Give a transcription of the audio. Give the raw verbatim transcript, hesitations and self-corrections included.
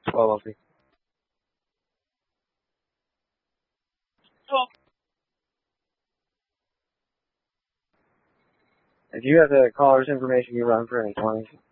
twelve oh three. If you have the caller's information, you run for any twenties.